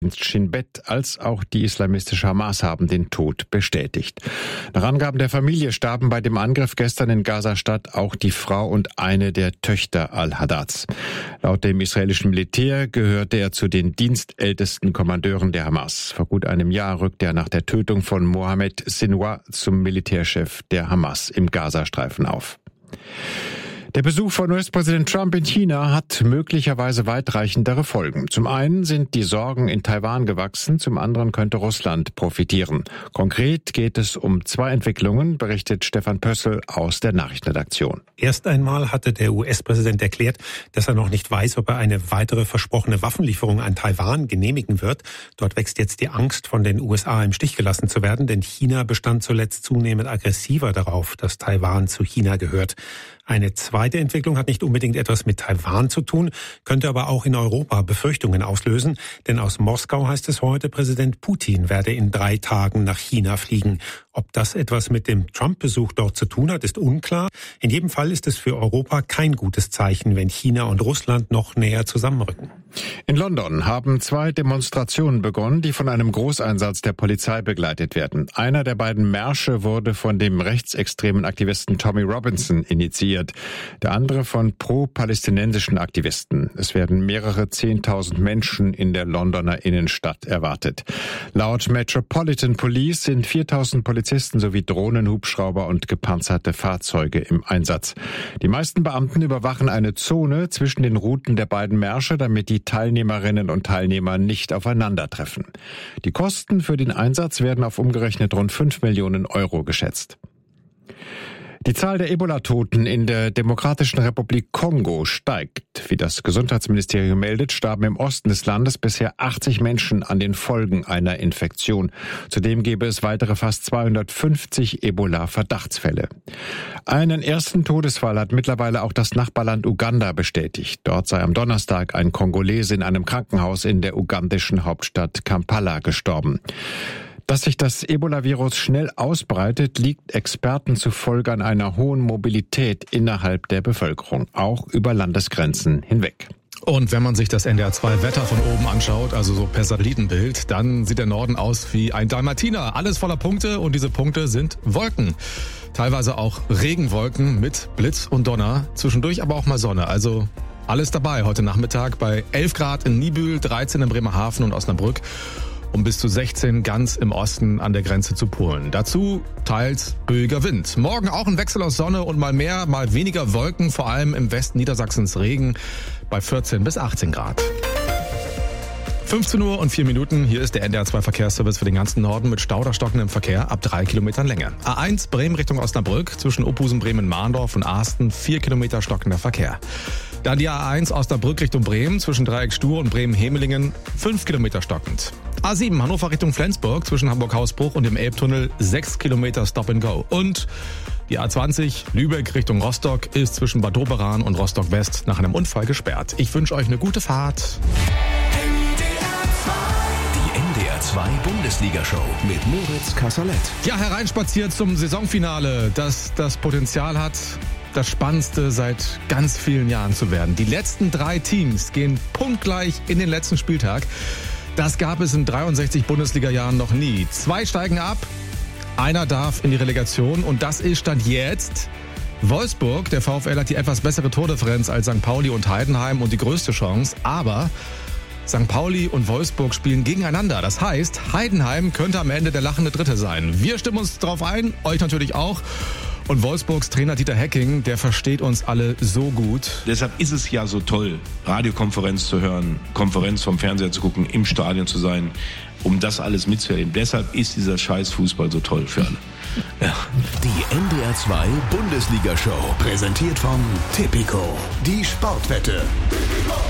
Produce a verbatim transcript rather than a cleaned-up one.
Shin Bet als auch die islamistische Hamas haben den Tod bestätigt. Nach Angaben der Familie starben bei dem Angriff gestern in Gaza-Stadt auch die Frau und eine der Töchter al-Haddads. Laut dem israelischen Militär gehörte er zu den dienstältesten Kommandeuren der Hamas. Vor gut einem Jahr rückte er nach der Tötung von Mohammed Sinwar zum Militärchef der Hamas im Gazastreifen auf. Der Besuch von U S-Präsident Trump in China hat möglicherweise weitreichendere Folgen. Zum einen sind die Sorgen in Taiwan gewachsen, zum anderen könnte Russland profitieren. Konkret geht es um zwei Entwicklungen, berichtet Stefan Pössl aus der Nachrichtenredaktion. Erst einmal hatte der U S-Präsident erklärt, dass er noch nicht weiß, ob er eine weitere versprochene Waffenlieferung an Taiwan genehmigen wird. Dort wächst jetzt die Angst, von den U S A im Stich gelassen zu werden, denn China bestand zuletzt zunehmend aggressiver darauf, dass Taiwan zu China gehört. Eine zweite Entwicklung hat nicht unbedingt etwas mit Taiwan zu tun, könnte aber auch in Europa Befürchtungen auslösen. Denn aus Moskau heißt es heute, Präsident Putin werde in drei Tagen nach China fliegen. Ob das etwas mit dem Trump-Besuch dort zu tun hat, ist unklar. In jedem Fall ist es für Europa kein gutes Zeichen, wenn China und Russland noch näher zusammenrücken. In London haben zwei Demonstrationen begonnen, die von einem Großeinsatz der Polizei begleitet werden. Einer der beiden Märsche wurde von dem rechtsextremen Aktivisten Tommy Robinson initiiert, der andere von pro-palästinensischen Aktivisten. Es werden mehrere Zehntausend Menschen in der Londoner Innenstadt erwartet. Laut Metropolitan Police sind viertausend Polizisten sowie Drohnen, Hubschrauber und gepanzerte Fahrzeuge im Einsatz. Die meisten Beamten überwachen eine Zone zwischen den Routen der beiden Märsche, damit die Teilnehmerinnen und Teilnehmer nicht aufeinandertreffen. Die Kosten für den Einsatz werden auf umgerechnet rund fünf Millionen Euro geschätzt. Die Zahl der Ebola-Toten in der Demokratischen Republik Kongo steigt. Wie das Gesundheitsministerium meldet, starben im Osten des Landes bisher achtzig Menschen an den Folgen einer Infektion. Zudem gäbe es weitere fast zweihundertfünfzig Ebola-Verdachtsfälle. Einen ersten Todesfall hat mittlerweile auch das Nachbarland Uganda bestätigt. Dort sei am Donnerstag ein Kongolese in einem Krankenhaus in der ugandischen Hauptstadt Kampala gestorben. Dass sich das Ebola-Virus schnell ausbreitet, liegt Experten zufolge an einer hohen Mobilität innerhalb der Bevölkerung, auch über Landesgrenzen hinweg. Und wenn man sich das N D R zwei Wetter von oben anschaut, also so per Satellitenbild, dann sieht der Norden aus wie ein Dalmatiner. Alles voller Punkte und diese Punkte sind Wolken. Teilweise auch Regenwolken mit Blitz und Donner, zwischendurch aber auch mal Sonne. Also alles dabei heute Nachmittag bei elf Grad in Niebüll, dreizehn in Bremerhaven und Osnabrück. Um bis zu sechzehn ganz im Osten an der Grenze zu Polen. Dazu teils böiger Wind. Morgen auch ein Wechsel aus Sonne und mal mehr, mal weniger Wolken, vor allem im Westen Niedersachsens Regen bei vierzehn bis achtzehn Grad. fünfzehn Uhr und vier Minuten, hier ist der N D R zwei Verkehrsservice für den ganzen Norden mit Stau oder stockendem Verkehr ab drei Kilometern Länge. A eins Bremen Richtung Osnabrück zwischen Opusen, Bremen, Mahndorf und Ahsten vier Kilometer stockender Verkehr. Dann die A eins Osnabrück Richtung Bremen zwischen Dreieck Stur und Bremen-Hemelingen fünf Kilometer stockend. A sieben Hannover Richtung Flensburg zwischen Hamburg-Hausbruch und dem Elbtunnel sechs Kilometer Stop and Go. Und die A zwanzig Lübeck Richtung Rostock ist zwischen Bad Doberan und Rostock West nach einem Unfall gesperrt. Ich wünsche euch eine gute Fahrt. Die N D R zwei Bundesliga-Show mit Moritz Kasserlet. Ja, hereinspaziert zum Saisonfinale, das das Potenzial hat, das Spannendste seit ganz vielen Jahren zu werden. Die letzten drei Teams gehen punktgleich in den letzten Spieltag. Das gab es in dreiundsechzig Bundesliga-Jahren noch nie. Zwei steigen ab, einer darf in die Relegation und das ist Stand jetzt Wolfsburg. Der VfL hat die etwas bessere Tordifferenz als Sankt Pauli und Heidenheim und die größte Chance, aber Sankt Pauli und Wolfsburg spielen gegeneinander. Das heißt, Heidenheim könnte am Ende der lachende Dritte sein. Wir stimmen uns drauf ein, euch natürlich auch. Und Wolfsburgs Trainer Dieter Hecking, der versteht uns alle so gut. Deshalb ist es ja so toll, Radiokonferenz zu hören, Konferenz vom Fernseher zu gucken, im Stadion zu sein, um das alles mitzuerleben. Deshalb ist dieser scheiß Fußball so toll für alle. Ja. Die N D R zwei Bundesliga-Show, präsentiert von Tipico, die Sportwette.